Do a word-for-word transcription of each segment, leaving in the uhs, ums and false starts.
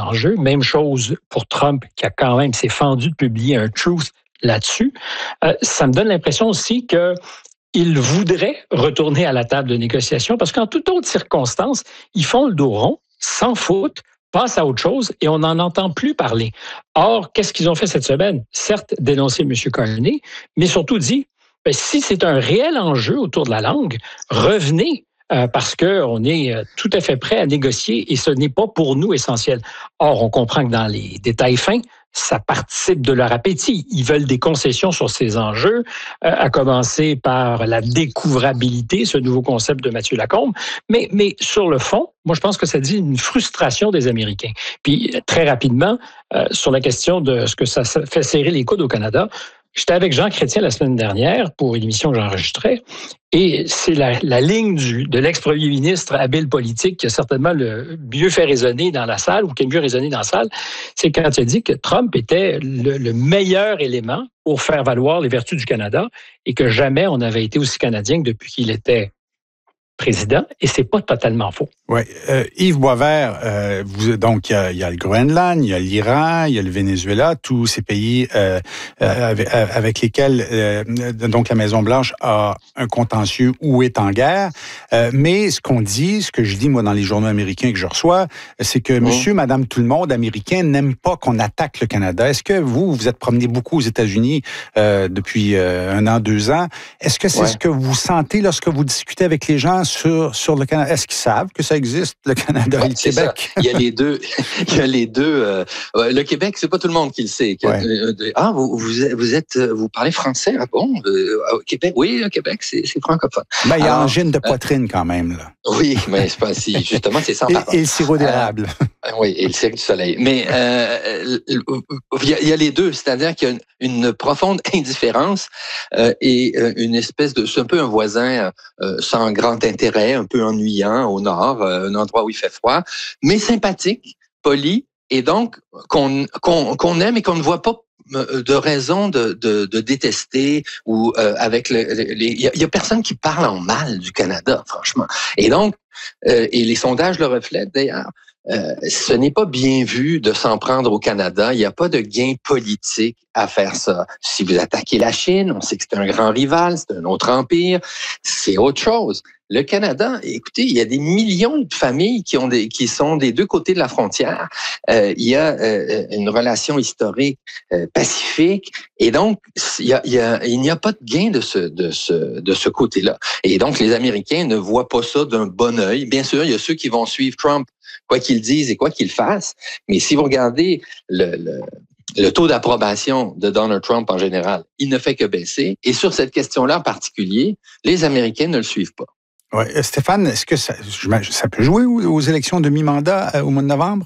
enjeu. Même chose pour Trump, qui a quand même s'est fendu de publier un truth là-dessus. Euh, ça me donne l'impression aussi que il voudrait retourner à la table de négociation parce qu'en toute autre circonstance, ils font le dos rond, s'en foutent, passent à autre chose et on n'en entend plus parler. Or, qu'est-ce qu'ils ont fait cette semaine? Certes, dénoncer M. Carney, mais surtout dit, ben, si c'est un réel enjeu autour de la langue, revenez. Euh, parce qu'on est euh, tout à fait prêt à négocier et ce n'est pas pour nous essentiel. Or, on comprend que dans les détails fins, ça participe de leur appétit. Ils veulent des concessions sur ces enjeux, euh, à commencer par la découvrabilité, ce nouveau concept de Mathieu Lacombe. Mais, mais sur le fond, moi, je pense que ça dit une frustration des Américains. Puis, très rapidement, euh, sur la question de ce que ça fait serrer les coudes au Canada, j'étais avec Jean Chrétien la semaine dernière pour une émission que j'enregistrais et c'est la, la ligne du, de l'ex-premier ministre habile politique qui a certainement le mieux fait résonner dans la salle ou qui a mieux résonné dans la salle, c'est quand il a dit que Trump était le, le meilleur élément pour faire valoir les vertus du Canada et que jamais on n'avait été aussi canadien que depuis qu'il était président, et c'est pas totalement faux. Oui. Euh, Yves Boisvert, euh, vous, donc il y, a, il y a le Groenland, il y a l'Iran, il y a le Venezuela, tous ces pays euh, euh, avec, avec lesquels euh, donc la Maison-Blanche a un contentieux ou est en guerre. Euh, mais ce qu'on dit, ce que je dis moi dans les journaux américains que je reçois, c'est que oh. monsieur, madame, tout le monde américain n'aime pas qu'on attaque le Canada. Est-ce que vous, vous êtes promené beaucoup aux États-Unis euh, depuis euh, un an, deux ans? Est-ce que c'est ouais. ce que vous sentez lorsque vous discutez avec les gens sur, sur le Canada? Est-ce qu'ils savent que ça existe, le Canada ouais, et le Québec? Ça. Il y a les deux. Il y a les deux. Euh, le Québec, c'est pas tout le monde qui le sait. Ouais. Euh, ah, vous, vous êtes, vous êtes, vous parlez français? Ah bon? Euh, au Québec? Oui, le Québec, c'est, c'est francophone. Ben, il y a Alors, angine de poitrine euh, quand même, là. Oui, mais c'est pas si, justement, c'est sans parole. Et, et le sirop d'érable. Euh, oui, et le sirop du soleil. Mais, euh, il y a, il y a les deux. C'est-à-dire qu'il y a une, une profonde indifférence, euh, et euh, une espèce de, c'est un peu un voisin, euh, sans grand intérêt, un peu ennuyant au nord, euh, un endroit où il fait froid, mais sympathique, poli, et donc qu'on, qu'on, qu'on aime et qu'on ne voit pas de raison de, de, de détester ou euh, avec le, les, il y a, y a personne qui parle en mal du Canada, franchement. Et donc, euh, et les sondages le reflètent d'ailleurs. Euh, ce n'est pas bien vu de s'en prendre au Canada. Il n'y a pas de gain politique à faire ça. Si vous attaquez la Chine, on sait que c'est un grand rival, c'est un autre empire, c'est autre chose. Le Canada, écoutez, il y a des millions de familles qui ont des, qui sont des deux côtés de la frontière. Euh, il y a euh, une relation historique euh, pacifique, et donc il y a, il y a, il n'y a pas de gain de ce, de ce, de ce côté-là. Et donc les Américains ne voient pas ça d'un bon œil. Bien sûr, il y a ceux qui vont suivre Trump, quoi qu'il dise et quoi qu'il fasse. Mais si vous regardez le, le Le taux d'approbation de Donald Trump en général, il ne fait que baisser. Et sur cette question-là en particulier, les Américains ne le suivent pas. Ouais. Stéphane, est-ce que ça, ça peut jouer aux élections de mi-mandat au mois de novembre?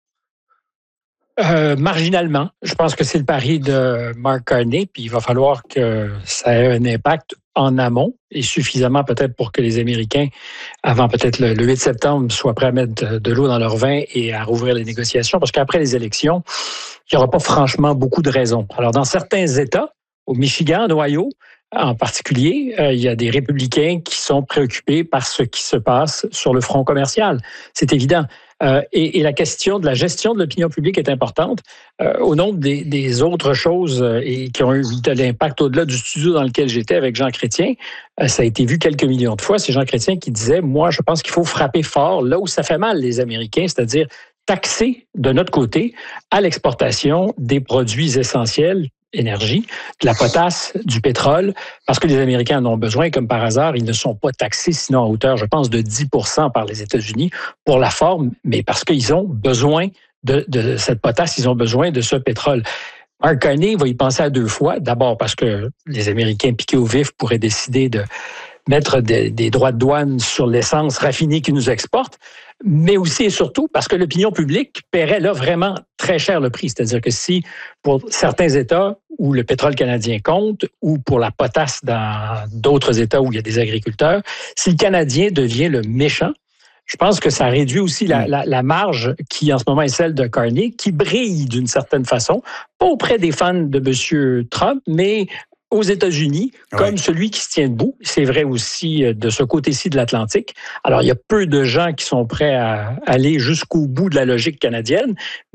Euh, marginalement. Je pense que c'est le pari de Mark Carney, puis il va falloir que ça ait un impact en amont et suffisamment peut-être pour que les Américains, avant peut-être le, le huit septembre, soient prêts à mettre de l'eau dans leur vin et à rouvrir les négociations, parce qu'après les élections, il n'y aura pas franchement beaucoup de raisons. Alors, dans certains États, au Michigan, en Ohio, en particulier, euh, il y a des républicains qui sont préoccupés par ce qui se passe sur le front commercial. C'est évident. Euh, et, et la question de la gestion de l'opinion publique est importante. Euh, au nombre des, des autres choses euh, et qui ont eu de l'impact au-delà du studio dans lequel j'étais avec Jean Chrétien, euh, ça a été vu quelques millions de fois. C'est Jean Chrétien qui disait, moi, je pense qu'il faut frapper fort là où ça fait mal les Américains, c'est-à-dire taxer de notre côté à l'exportation des produits essentiels, énergie, de la potasse, du pétrole, parce que les Américains en ont besoin. Comme par hasard, ils ne sont pas taxés, sinon à hauteur, je pense, de dix pour cent par les États-Unis pour la forme, mais parce qu'ils ont besoin de, de cette potasse, ils ont besoin de ce pétrole. Mark Carney va y penser à deux fois. D'abord parce que les Américains piqués au vif pourraient décider de mettre des, des droits de douane sur l'essence raffinée qu'ils nous exportent, mais aussi et surtout parce que l'opinion publique paierait là vraiment très cher le prix. C'est-à-dire que si, pour certains États où le pétrole canadien compte, ou pour la potasse dans d'autres États où il y a des agriculteurs, si le Canadien devient le méchant, je pense que ça réduit aussi la, la, la marge qui, en ce moment, est celle de Carney, qui brille d'une certaine façon, pas auprès des fans de M. Trump, mais aux États-Unis, comme oui. celui qui se tient debout. C'est vrai aussi de ce côté-ci de l'Atlantique. Alors, il y a peu de gens qui sont prêts à aller jusqu'au bout de la logique canadienne,